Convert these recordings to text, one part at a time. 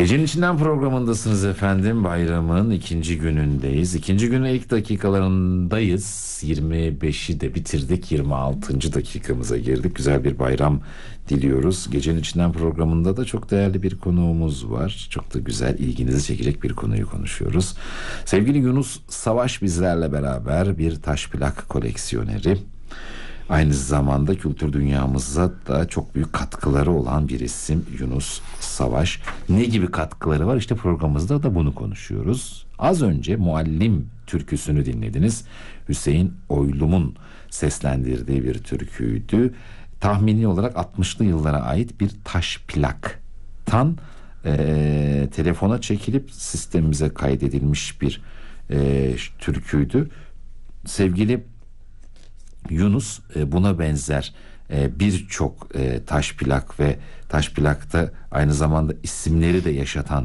Gecenin içinden programındasınız efendim. Bayramın ikinci günündeyiz. İkinci günün ilk dakikalarındayız. 25'i de bitirdik. 26. dakikamıza girdik. Güzel bir bayram diliyoruz. Gecenin içinden programında da çok değerli bir konuğumuz var. Çok da güzel, ilginizi çekecek bir konuyu konuşuyoruz. Sevgili Yunus Savaş bizlerle beraber, bir taş plak koleksiyoneri. Aynı zamanda kültür dünyamıza da çok büyük katkıları olan bir isim Yunus Savaş. Ne gibi katkıları var? İşte programımızda da bunu konuşuyoruz. Az önce Muallim türküsünü dinlediniz. Hüseyin Oylum'un seslendirdiği bir türküydü. Tahmini olarak 60'lı yıllara ait bir taş plaktan telefona çekilip sistemimize kaydedilmiş bir türküydü. Sevgili Yunus buna benzer birçok taş plak ve taş plakta aynı zamanda isimleri de yaşatan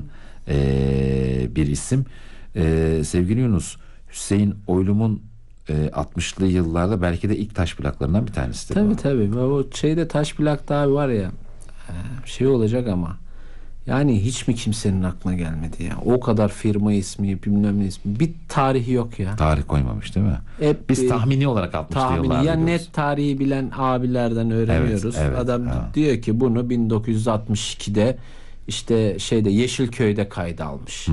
bir isim. Sevgili Yunus, Hüseyin Oylum'un 60'lı yıllarda belki de ilk taş plaklarından bir tanesidir. Tabii. O şeyde taş plak daha var ya, şey olacak ama yani hiç mi kimsenin aklına gelmedi ya? O kadar firma ismi, bilmem ne ismi. Bir tarihi yok ya. Tarih koymamış değil mi? Biz tahmini olarak 60'lı yıllarda ya diyoruz. Net tarihi bilen abilerden öğreniyoruz. Evet, Adam diyor ki bunu 1962'de işte Yeşilköy'de kayda almış.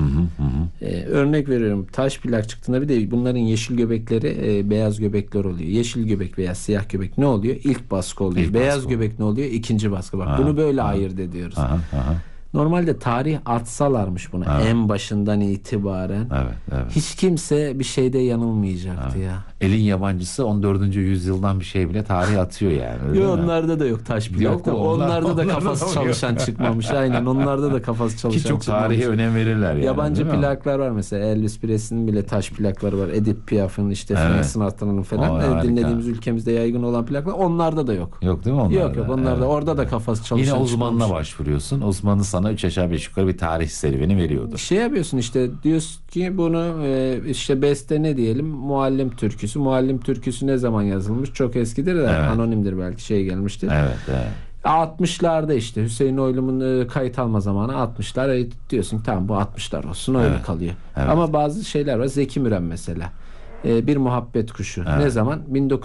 Örnek veriyorum, taş plak çıktığında bir de bunların yeşil göbekleri beyaz göbekler oluyor. Yeşil göbek veya siyah göbek ne oluyor? İlk baskı oluyor. Beyaz göbek ne oluyor? İkinci baskı. Bak bunu böyle ayırt ediyoruz. Normalde tarih atsalarmış bunu en başından itibaren. Evet. Hiç kimse bir şeyde yanılmayacaktı ya. Elin yabancısı 14. yüzyıldan bir şey bile tarih atıyor yani. Yok, onlarda da yok taş plak. Onlarda da kafası çalışan çıkmamış. Aynen, onlarda da kafası çalışan Ki çok çıkmamış. tarihe önem verirler yani. Yabancı plaklar var mesela. Elvis Presley'nin bile taş plakları var. Edith Piaf'ın, Frank Sinatra'nın falan. Dinlediğimiz ülkemizde yaygın olan plaklar. Onlarda da yok. Yok değil mi onlarda? Yok. Onlarda. Orada da kafası çalışan yine uzmanına çıkmamış. Başvuruyorsun. Uzmanı sana 3 aşağı 5 yukarı bir tarih serüveni veriyordur. Şey yapıyorsun işte, diyorsun ki bunu beste ne diyelim, Muallim türküsü. Muallim türküsü ne zaman yazılmış? Çok eskidir de anonimdir, belki gelmiştir. Evet. 60'larda işte Hüseyin Oylum'un kayıt alma zamanı 60'lar. Diyorsun tamam, bu 60'lar olsun, öyle kalıyor. Ama bazı şeyler var. Zeki Müren mesela. Bir muhabbet kuşu. Ne zaman?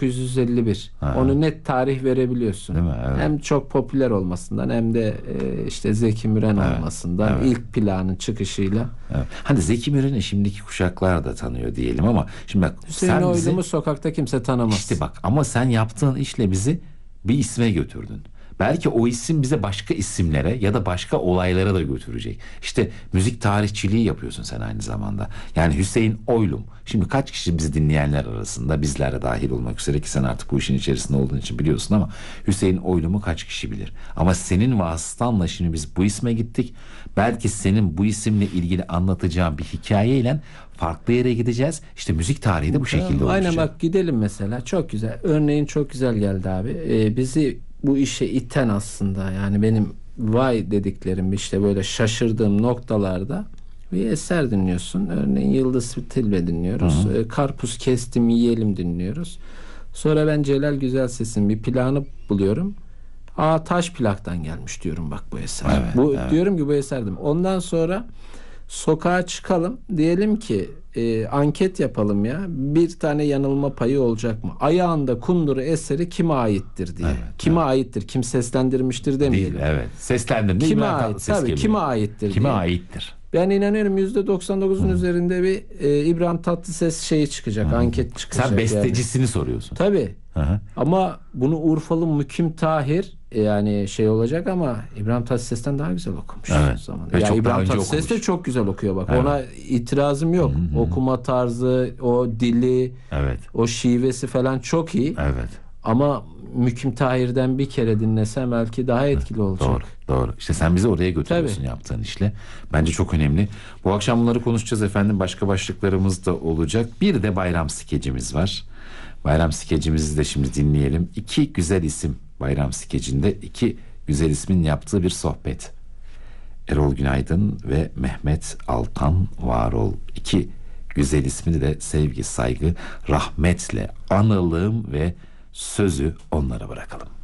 1951. Onu net tarih verebiliyorsun. Değil mi? Evet. Hem çok popüler olmasından hem de Zeki Müren olmasından, ilk planın çıkışıyla. Evet. Hani Zeki Müren'i şimdiki kuşaklar da tanıyor diyelim ama şimdi bak, Hüseyin Oylum'u sokakta kimse tanımaz. İşte bak, ama sen yaptığın işle bizi bir isme götürdün. Belki o isim bize başka isimlere ya da başka olaylara da götürecek. İşte müzik tarihçiliği yapıyorsun sen aynı zamanda. Yani Hüseyin Oylum. Şimdi kaç kişi bizi dinleyenler arasında, bizler de dahil olmak üzere, ki sen artık bu işin içerisinde olduğun için biliyorsun, ama Hüseyin Oylum'u kaç kişi bilir? Ama senin vasıtanla şimdi biz bu isme gittik. Belki senin bu isimle ilgili anlatacağın bir hikayeyle farklı yere gideceğiz. İşte müzik tarihi de bu şekilde olacak. Aynen, bak gidelim mesela. Çok güzel. Örneğin çok güzel geldi abi. Bizi bu işe iten aslında, yani benim vay dediklerim, işte böyle şaşırdığım noktalarda bir eser dinliyorsun. Örneğin Yıldız Tilbe dinliyoruz. Karpuz kestim yiyelim dinliyoruz. Sonra ben Celal Güzelses'in bir plağını buluyorum. Taş plaktan gelmiş diyorum, bak bu eser. Diyorum ki bu eserdim. Ondan sonra sokağa çıkalım, diyelim ki anket yapalım ya, bir tane yanılma payı olacak mı? Ayağında kunduru eseri kime aittir diye. Kime aittir? Kim seslendirmiştir demeyelim. Değil, evet. Seslendirme. Kime ait? Tabii, kime aittir kime diye. aittir? Ben inanıyorum %99'un üzerinde bir İbrahim Tatlıses çıkacak, anket çıkacak. Sen bestecisini soruyorsun. Tabii. Ama bunu Urfalı Mükim Tahir yani olacak ama İbrahim Tatlıses'ten daha güzel okumuş. Ve çok İbrahim Tatlıses de çok güzel okuyor bak. Ona itirazım yok. Okuma tarzı, o dili, o şivesi falan çok iyi. Ama Mükim Tahir'den bir kere dinlesem belki daha etkili olacak. Doğru. İşte sen bizi oraya götürüyorsun yaptığın işle. Bence çok önemli. Bu akşam bunları konuşacağız efendim. Başka başlıklarımız da olacak. Bir de bayram skecimiz var. Bayram skecimizi de şimdi dinleyelim. 2 güzel isim bayram skecinde, 2 güzel ismin yaptığı bir sohbet. Erol Günaydın ve Mehmet Altan Varol. 2 güzel ismini de sevgi, saygı, rahmetle analım ve sözü onlara bırakalım.